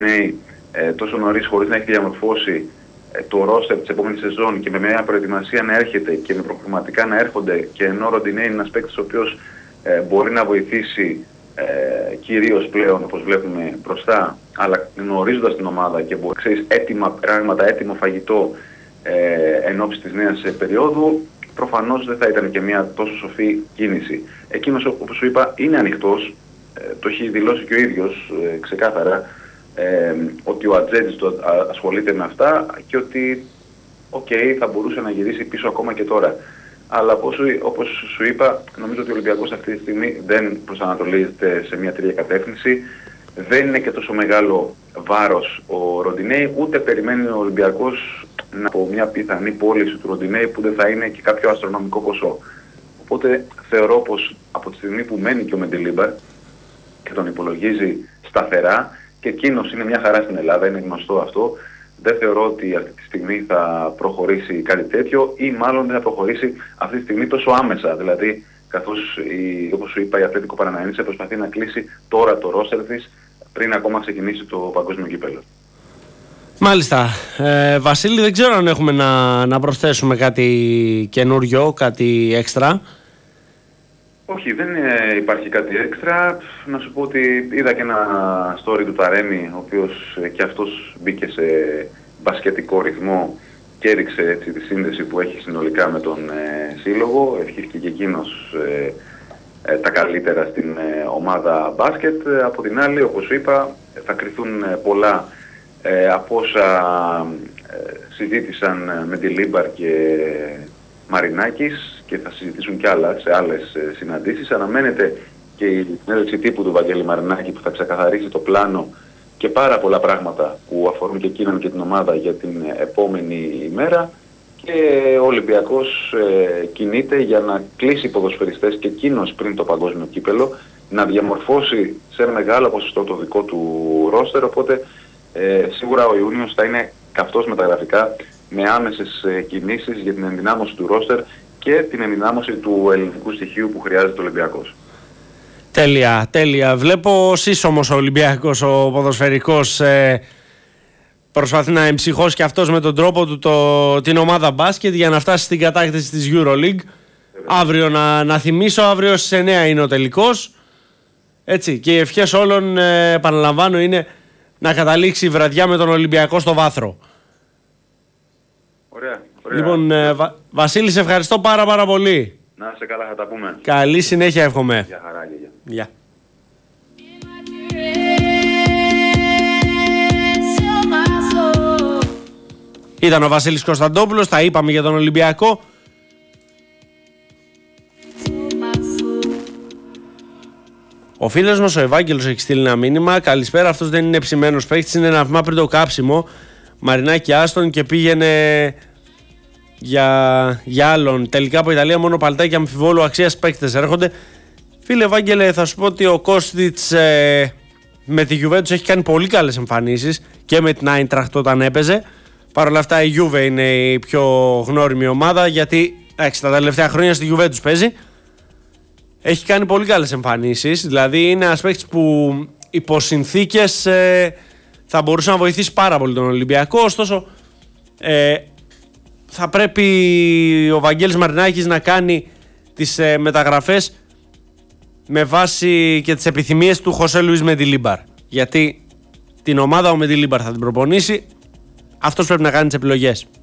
τόσο νωρίς χωρίς να έχει διαμορφώσει το ρόστερ της επόμενης σεζόν και με μια προετοιμασία να έρχεται και με προγραμματικά να έρχονται, και ενώ ο Ροντινέι είναι ένας παίκτης ο οποίος μπορεί να βοηθήσει κυρίως πλέον, όπως βλέπουμε, μπροστά, αλλά γνωρίζοντας την ομάδα και μπορεί, ξέρεις, έτοιμα πράγματα, έτοιμο φαγητό εν ώψη της νέας περίοδου, προφανώς δεν θα ήταν και μια τόσο σοφή κίνηση. Εκείνος, όπως σου είπα, είναι ανοιχτός, το έχει δηλώσει και ο ίδιος ξεκάθαρα, ότι ο Ατζέντης ασχολείται με αυτά και ότι θα μπορούσε να γυρίσει πίσω ακόμα και τώρα. Αλλά όπως σου είπα, νομίζω ότι ο Ολυμπιακός αυτή τη στιγμή δεν προσανατολίζεται σε μια τέτοια κατεύθυνση. Δεν είναι και τόσο μεγάλο βάρος ο Ροντινέι, ούτε περιμένει ο Ολυμπιακός από μια πιθανή πώληση του Ροντινέι που δεν θα είναι και κάποιο αστρονομικό ποσό. Οπότε θεωρώ πως από τη στιγμή που μένει και ο Μεντιλίμπαρ και τον υπολογίζει σταθερά, και εκείνος είναι μια χαρά στην Ελλάδα, είναι γνωστό αυτό, δεν θεωρώ ότι αυτή τη στιγμή θα προχωρήσει κάτι τέτοιο, ή μάλλον δεν θα προχωρήσει αυτή τη στιγμή τόσο άμεσα. Δηλαδή, καθώς όπως σου είπα, η Ατλέτικο Παραναένσε προσπαθεί να κλείσει τώρα το ρόστερ της πριν ακόμα ξεκινήσει το παγκόσμιο κύπελλο. Μάλιστα. Βασίλη, δεν ξέρω αν έχουμε να προσθέσουμε κάτι καινούριο, κάτι έξτρα. Όχι, δεν υπάρχει κάτι έξτρα. Να σου πω ότι είδα και ένα story του Ταρέμι, ο οποίος και αυτός μπήκε σε μπασκετικό ρυθμό και έριξε έτσι τη σύνδεση που έχει συνολικά με τον σύλλογο. Ευχήθηκε και εκείνος τα καλύτερα στην ομάδα μπάσκετ. Από την άλλη, όπως σου είπα, θα κριθούν πολλά από όσα συζήτησαν με τη Λίμπαρ και Μαρινάκης, και θα συζητήσουν κι άλλα σε άλλες συναντήσεις. Αναμένεται και η συνέντευξη τύπου του Βαγγέλη Μαρινάκη που θα ξεκαθαρίσει το πλάνο και πάρα πολλά πράγματα που αφορούν και εκείνον και την ομάδα για την επόμενη ημέρα. Και ο Ολυμπιακός κινείται για να κλείσει ποδοσφαιριστές και εκείνος πριν το παγκόσμιο κύπελλο, να διαμορφώσει σε ένα μεγάλο ποσοστό το δικό του ρόστερ. Οπότε σίγουρα ο Ιούνιος θα είναι καυτός μεταγραφικά, με άμεσες κινήσεις για την ενδυνάμωση του ρόστερ και την ενδυνάμωση του ελληνικού στοιχείου που χρειάζεται ο Ολυμπιακός. Τέλεια, τέλεια. Βλέπω σύσσωμος ο Ολυμπιακός, ο ποδοσφαιρικός, προσπαθεί να εμψυχώσει και αυτός με τον τρόπο του την ομάδα μπάσκετ για να φτάσει στην κατάκτηση της EuroLeague. Αύριο, να θυμίσω, αύριο στις 9 είναι ο τελικός. Έτσι, και οι ευχές όλων, επαναλαμβάνω, είναι να καταλήξει η βραδιά με τον Ολυμπιακό στο βάθρο. Ωραία. Λοιπόν, Βασίλη, σε ευχαριστώ πάρα πολύ. Να είσαι καλά, θα τα πούμε. Καλή συνέχεια εύχομαι. Γεια χαρά, γεια. Ήταν ο Βασίλης Κωνσταντόπουλος, τα είπαμε για τον Ολυμπιακό. Ο φίλος μας ο Ευάγγελος έχει στείλει ένα μήνυμα. Καλησπέρα, αυτός δεν είναι ψημένος παίκτης, είναι ένα βήμα πριν το κάψιμο. Μαρινάκη άστον και πήγαινε για άλλον. Τελικά από Ιταλία μόνο παλτάκια αμφιβόλου αξίας παίκτες έρχονται. Φίλε Ευάγγελε, θα σου πω ότι ο Κώστιτς με τη Juventus έχει κάνει πολύ καλές εμφανίσεις και με την Eintracht όταν έπαιζε. Παρ' όλα αυτά η Juve είναι η πιο γνώριμη ομάδα, γιατί τα τελευταία χρόνια στη Juventus παίζει. Έχει κάνει πολύ καλές εμφανίσεις, δηλαδή είναι ένας παίκτης που υπό συνθήκες θα μπορούσε να βοηθήσει πάρα πολύ τον Ολυμπιακό. Ωστόσο θα πρέπει ο Βαγγέλης Μαρινάκης να κάνει τις μεταγραφές με βάση και τις επιθυμίες του Χωσέ Λουίς Μεντιλίμπαρ, γιατί την ομάδα ο Μεντιλίμπαρ θα την προπονήσει, αυτός πρέπει να κάνει τις επιλογές.